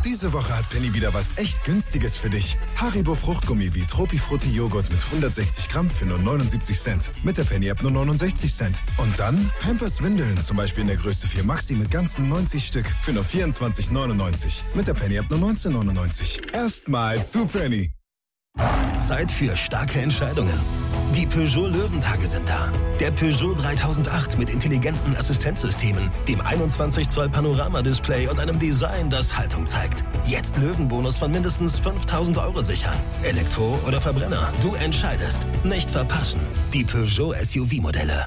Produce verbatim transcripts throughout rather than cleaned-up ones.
Diese Woche hat Penny wieder was echt Günstiges für dich. Haribo Fruchtgummi wie Tropifrutti Joghurt mit hundertsechzig Gramm für nur neunundsiebzig Cent. Mit der Penny-App nur neunundsechzig Cent. Und dann Pampers Windeln, zum Beispiel in der Größe vier Maxi mit ganzen neunzig Stück für nur vierundzwanzig neunundneunzig. Mit der Penny-App nur neunzehn neunundneunzig. Erstmal zu Penny. Zeit für starke Entscheidungen. Die Peugeot Löwentage sind da. Der Peugeot dreitausendacht mit intelligenten Assistenzsystemen, dem einundzwanzig Zoll Panoramadisplay und einem Design, das Haltung zeigt. Jetzt Löwenbonus von mindestens fünftausend Euro sichern. Elektro oder Verbrenner, du entscheidest. Nicht verpassen. Die Peugeot S U V-Modelle.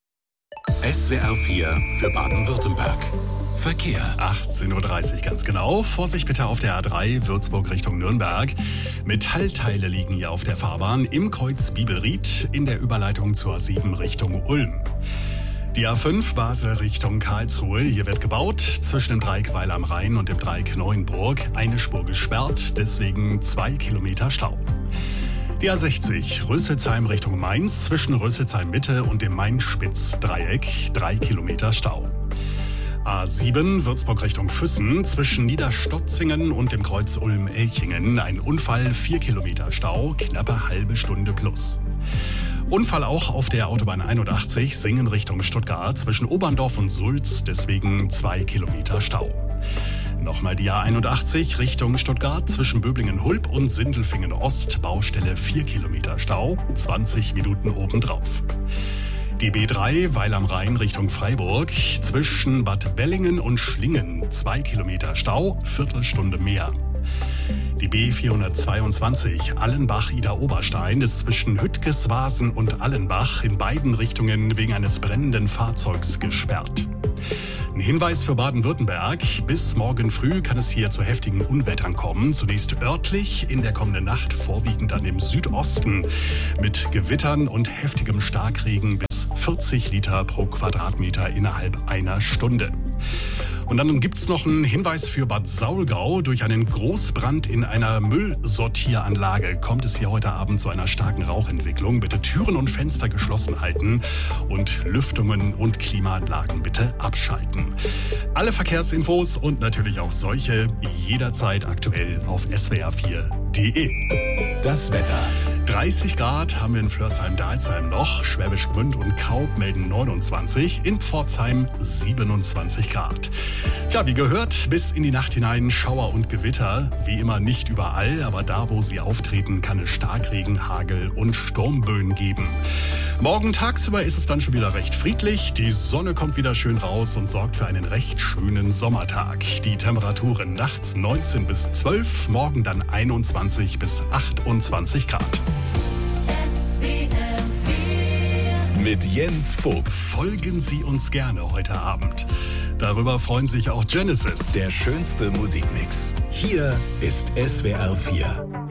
S W R vier für Baden-Württemberg. Verkehr. achtzehn Uhr dreißig ganz genau. Vorsicht bitte auf der A drei Würzburg Richtung Nürnberg. Metallteile liegen hier auf der Fahrbahn im Kreuz Bibelried in der Überleitung zur A sieben Richtung Ulm. Die A fünf Basel Richtung Karlsruhe. Hier wird gebaut zwischen dem Dreieck Weil am Rhein und dem Dreieck Neuenburg. Eine Spur gesperrt, deswegen zwei Kilometer Stau. Die A sechzig Rüsselsheim Richtung Mainz zwischen Rüsselsheim Mitte und dem Main-Spitz-Dreieck. Drei Kilometer Stau. A sieben Würzburg Richtung Füssen zwischen Niederstotzingen und dem Kreuz Ulm-Elchingen. Ein Unfall, vier Kilometer Stau, knappe halbe Stunde plus. Unfall auch auf der Autobahn einundachtzig Singen Richtung Stuttgart zwischen Oberndorf und Sulz, deswegen zwei Kilometer Stau. Nochmal die A einundachtzig Richtung Stuttgart zwischen Böblingen-Hulb und Sindelfingen-Ost, Baustelle vier Kilometer Stau, zwanzig Minuten obendrauf. Die B drei Weil am Rhein Richtung Freiburg zwischen Bad Bellingen und Schlingen, zwei Kilometer Stau, Viertelstunde mehr. Die B vierhundertzweiundzwanzig Allenbach-Ida-Oberstein ist zwischen Hüttgeswasen und Allenbach in beiden Richtungen wegen eines brennenden Fahrzeugs gesperrt. Ein Hinweis für Baden-Württemberg. Bis morgen früh kann es hier zu heftigen Unwettern kommen. Zunächst örtlich, in der kommenden Nacht vorwiegend an dem Südosten. Mit Gewittern und heftigem Starkregen bis vierzig Liter pro Quadratmeter innerhalb einer Stunde. Und dann gibt es noch einen Hinweis für Bad Saulgau. Durch einen Großbrand in einer Müllsortieranlage kommt es hier heute Abend zu einer starken Rauchentwicklung. Bitte Türen und Fenster geschlossen halten und Lüftungen und Klimaanlagen bitte abschalten. Alle Verkehrsinfos und natürlich auch solche jederzeit aktuell auf S W R vier punkt de. Das Wetter. dreißig Grad haben wir in Flörsheim-Dalsheim noch, Schwäbisch Gmünd und Kaub melden neunundzwanzig, in Pforzheim siebenundzwanzig Grad. Tja, wie gehört, bis in die Nacht hinein Schauer und Gewitter, wie immer nicht überall, aber da, wo sie auftreten, kann es Starkregen, Hagel und Sturmböen geben. Morgen tagsüber ist es dann schon wieder recht friedlich, die Sonne kommt wieder schön raus und sorgt für einen recht schönen Sommertag. Die Temperaturen nachts neunzehn bis zwölf, morgen dann einundzwanzig bis achtundzwanzig Grad. Mit Jens Vogt. Folgen Sie uns gerne heute Abend. Darüber freuen sich auch Genesis. Der schönste Musikmix. Hier ist S W R vier.